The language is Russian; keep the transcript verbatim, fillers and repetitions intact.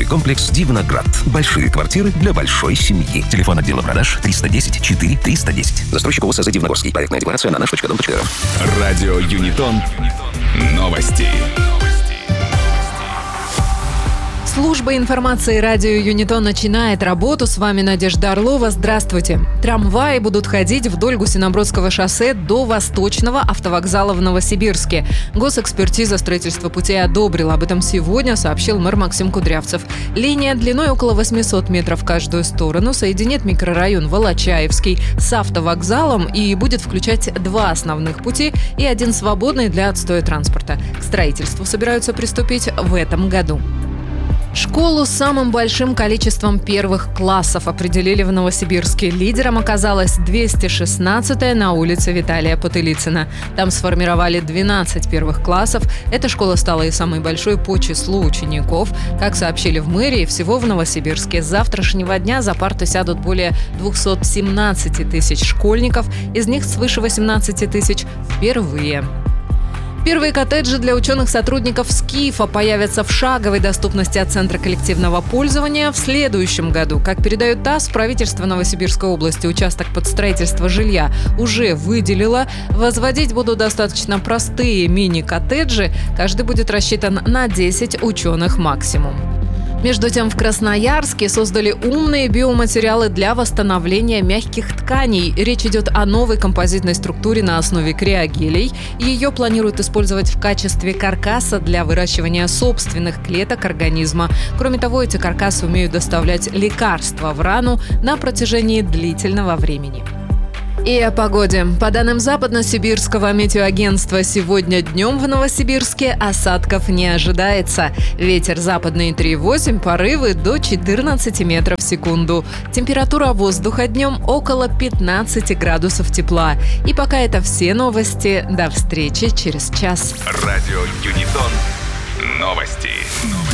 комплекс «Дивноград». Большие квартиры для большой семьи. Телефон отдела продаж триста десять четыре триста десять. Застройщик ОСЗ «Дивногорский». Проектная декларация на наш точка дом точка ру. Радио Юнитон. Новости. Служба информации радио Юнитон начинает работу. С вами Надежда Орлова. Здравствуйте. Трамваи будут ходить вдоль Гусинобродского шоссе до Восточного автовокзала в Новосибирске. Госэкспертиза строительства путей одобрила. Об этом сегодня сообщил мэр Максим Кудрявцев. Линия длиной около восемьсот метров в каждую сторону соединит микрорайон Волочаевский с автовокзалом и будет включать два основных пути и один свободный для отстоя транспорта. К строительству собираются приступить в этом году. Школу с самым большим количеством первых классов определили в Новосибирске. Лидером оказалась двести шестнадцатая на улице Виталия Потылицына. Там сформировали двенадцать первых классов. Эта школа стала и самой большой по числу учеников. Как сообщили в мэрии, всего в Новосибирске с завтрашнего дня за парты сядут более двести семнадцать тысяч школьников. Из них свыше восемнадцать тысяч впервые. Первые коттеджи для ученых-сотрудников СКИФа появятся в шаговой доступности от Центра коллективного пользования в следующем году. Как передает ТАСС, правительство Новосибирской области участок под строительство жилья уже выделило. Возводить будут достаточно простые мини-коттеджи. Каждый будет рассчитан на десять ученых максимум. Между тем, в Красноярске создали умные биоматериалы для восстановления мягких тканей. Речь идет о новой композитной структуре на основе криогелей. Ее планируют использовать в качестве каркаса для выращивания собственных клеток организма. Кроме того, эти каркасы умеют доставлять лекарства в рану на протяжении длительного времени. И о погоде. По данным Западно-Сибирского метеоагентства, сегодня днем в Новосибирске осадков не ожидается. Ветер западный три восемь, порывы до четырнадцати метров в секунду. Температура воздуха днем около пятнадцати градусов тепла. И пока это все новости. До встречи через час. Радио Юнитон. Новости.